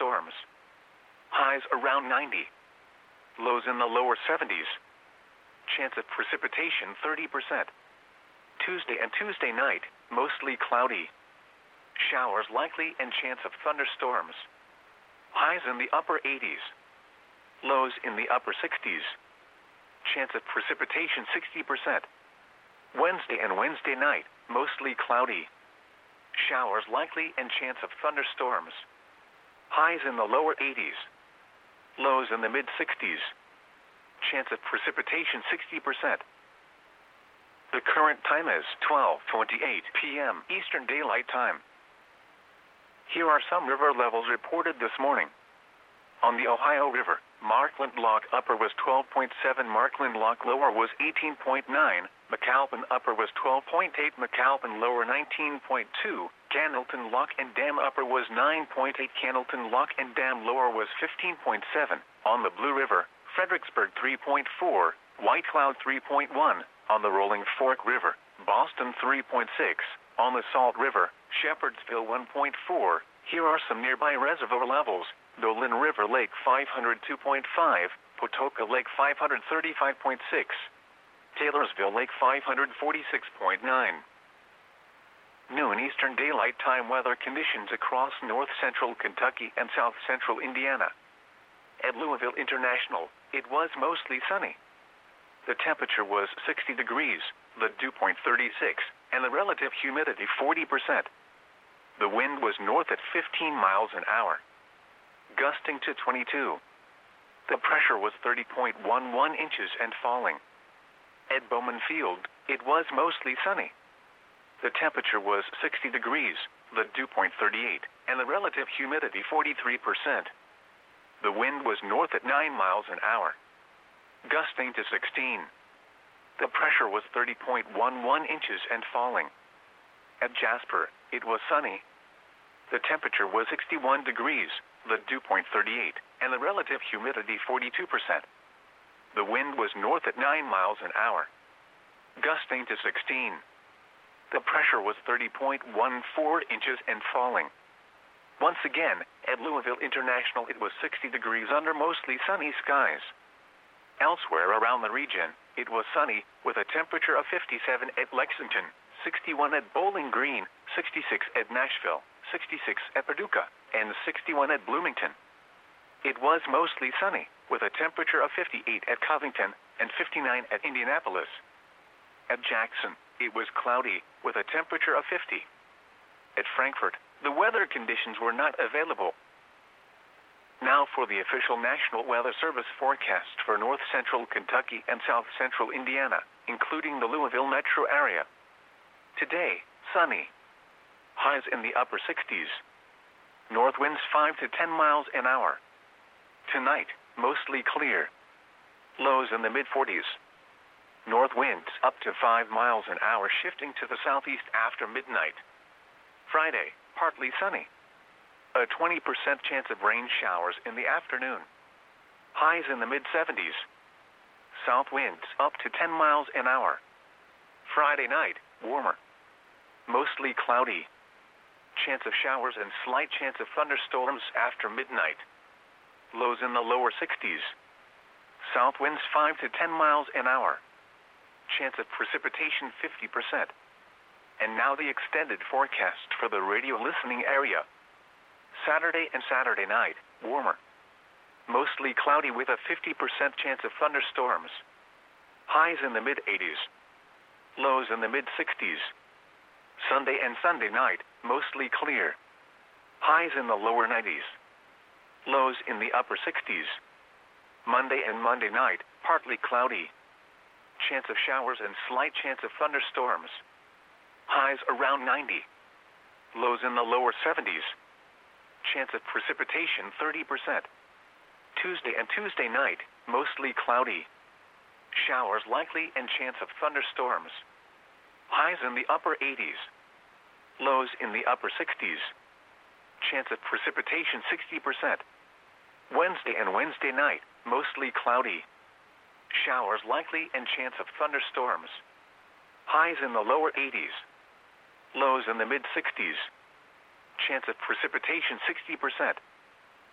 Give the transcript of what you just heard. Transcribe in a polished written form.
thunderstorms. Highs around 90. Lows in the lower 70s. Chance of precipitation 30%. Tuesday and Tuesday night, mostly cloudy. Showers likely and chance of thunderstorms. Highs in the upper 80s. Lows in the upper 60s. Chance of precipitation 60%. Wednesday and Wednesday night, mostly cloudy. Showers likely and chance of thunderstorms. Highs in the lower 80s. Lows in the mid-60s. Chance of precipitation 60%. The current time is 12:28 p.m. Eastern Daylight Time. Here are some river levels reported this morning. On the Ohio River, Markland Lock Upper was 12.7, Markland Lock Lower was 18.9, McAlpin Upper was 12.8, McAlpin Lower 19.2, Candleton Lock and Dam Upper was 9.8, Candleton Lock and Dam Lower was 15.7. On the Blue River, Fredericksburg 3.4, White Cloud 3.1. On the Rolling Fork River, Boston 3.6. On the Salt River, Shepherdsville 1.4. Here are some nearby reservoir levels. Dolan River Lake 502.5, Patoka Lake 535.6, Taylorsville Lake 546.9. Noon Eastern Daylight Time weather conditions across north central Kentucky and south central Indiana. At Louisville International, it was mostly sunny. The temperature was 60 degrees, the dew point 36, and the relative humidity 40%. The wind was north at 15 miles an hour, gusting to 22. The pressure was 30.11 inches and falling. At Bowman Field, it was mostly sunny. The temperature was 60 degrees, the dew point 38, and the relative humidity 43%. The wind was north at 9 miles an hour, gusting to 16. The pressure was 30.11 inches and falling. At Jasper, it was sunny. The temperature was 61 degrees, the dew point 38, and the relative humidity 42%. The wind was north at 9 miles an hour, gusting to 16. The pressure was 30.14 inches and falling. Once again, at Louisville International it was 60 degrees under mostly sunny skies. Elsewhere around the region, it was sunny, with a temperature of 57 at Lexington, 61 at Bowling Green, 66 at Nashville, 66 at Paducah, and 61 at Bloomington. It was mostly sunny, with a temperature of 58 at Covington and 59 at Indianapolis. At Jackson, it was cloudy, with a temperature of 50. At Frankfort, the weather conditions were not available. Now for the official National Weather Service forecast for north central Kentucky and south central Indiana, including the Louisville metro area. Today, sunny. Highs in the upper 60s. North winds 5 to 10 miles an hour. Tonight, mostly clear. Lows in the mid-40s. North winds up to 5 miles an hour, shifting to the southeast after midnight. Friday, partly sunny. A 20% chance of rain showers in the afternoon. Highs in the mid-70s. South winds up to 10 miles an hour. Friday night, warmer. Mostly cloudy. Chance of showers and slight chance of thunderstorms after midnight. Lows in the lower 60s. South winds 5 to 10 miles an hour. Chance of precipitation 50%. And now the extended forecast for the radio listening area. Saturday and Saturday night, warmer. Mostly cloudy with a 50% chance of thunderstorms. Highs in the mid-80s. Lows in the mid-60s. Sunday and Sunday night, mostly clear. Highs in the lower 90s. Lows in the upper 60s. Monday and Monday night, partly cloudy. Chance of showers and slight chance of thunderstorms. Highs around 90. Lows in the lower 70s. Chance of precipitation 30%. Tuesday and Tuesday night, mostly cloudy. Showers likely and chance of thunderstorms. Highs in the upper 80s. Lows in the upper 60s. Chance of precipitation 60%. Wednesday and Wednesday night, mostly cloudy. Showers likely and chance of thunderstorms. Highs in the lower 80s. Lows in the mid-60s. Chance of precipitation 60%.